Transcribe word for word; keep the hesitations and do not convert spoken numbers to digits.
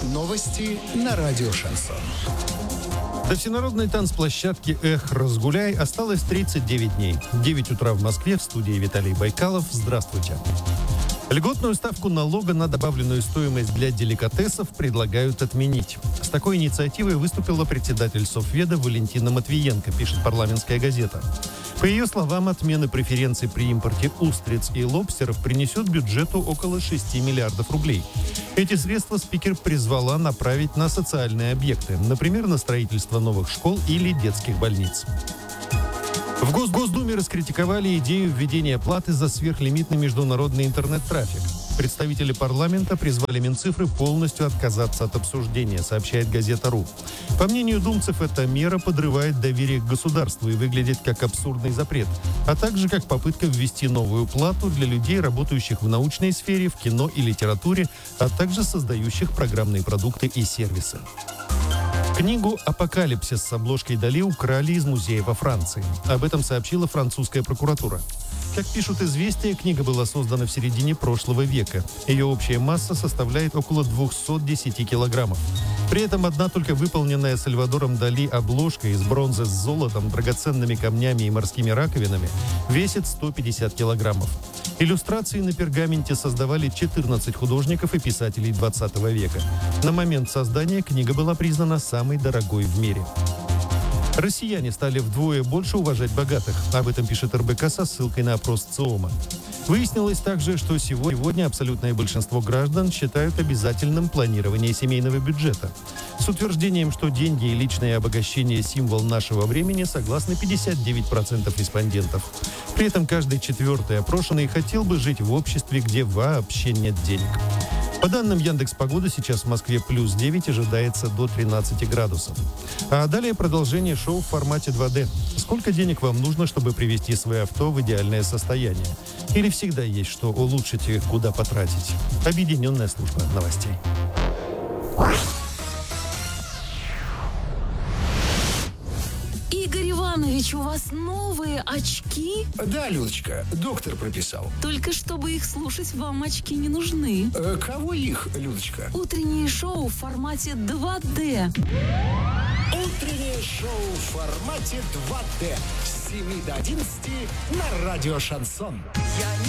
Новости на радио «Шансон». До всенародной танцплощадки «Эх, разгуляй» осталось тридцать девять дней. девять утра в Москве, в студии Виталий Байкалов. Здравствуйте. Льготную ставку налога на добавленную стоимость для деликатесов предлагают отменить. С такой инициативой выступила председатель Совведа Валентина Матвиенко, пишет «Парламентская газета». По ее словам, отмена преференций при импорте устриц и лобстеров принесет бюджету около шести миллиардов рублей. Эти средства спикер призвала направить на социальные объекты, например, на строительство новых школ или детских больниц. В Гос- Госдуме раскритиковали идею введения платы за сверхлимитный международный интернет-трафик. Представители парламента призвали Минцифры полностью отказаться от обсуждения, сообщает газета.ру. По мнению думцев, эта мера подрывает доверие к государству и выглядит как абсурдный запрет, а также как попытка ввести новую плату для людей, работающих в научной сфере, в кино и литературе, а также создающих программные продукты и сервисы. Книгу «Апокалипсис» с обложкой Дали украли из музея во Франции. Об этом сообщила французская прокуратура. Как пишут «Известия», книга была создана в середине прошлого века. Ее общая масса составляет около двухсот десяти килограммов. При этом одна только выполненная Сальвадором Дали обложка из бронзы с золотом, драгоценными камнями и морскими раковинами весит сто пятьдесят килограммов. Иллюстрации на пергаменте создавали четырнадцать художников и писателей двадцатого века. На момент создания книга была признана самой дорогой в мире. Россияне стали вдвое больше уважать богатых. Об этом пишет эр бэ ка со ссылкой на опрос ЦИОМа. Выяснилось также, что сегодня абсолютное большинство граждан считают обязательным планирование семейного бюджета. С утверждением, что деньги и личное обогащение – символ нашего времени, согласны пятьдесят девять процентов респондентов. При этом каждый четвертый опрошенный хотел бы жить в обществе, где вообще нет денег. По данным Яндекс.Погоды, сейчас в Москве плюс девять, ожидается до тринадцати градусов. А далее продолжение шоу в формате два дэ. Сколько денег вам нужно, чтобы привести свое авто в идеальное состояние? Или всегда есть что улучшить и куда потратить? Объединенная служба новостей. Игорь Иванович, у вас новые очки? Да, Людочка, доктор прописал. Только чтобы их слушать, вам очки не нужны. Э, кого их, Людочка? Утреннее шоу в формате два дэ. Утреннее шоу в формате два дэ с семи до одиннадцати на радио «Шансон». Я не